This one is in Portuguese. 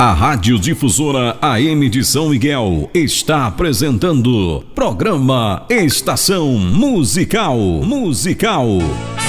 A Rádio Difusora AM de São Miguel está apresentando programa Estação Musical.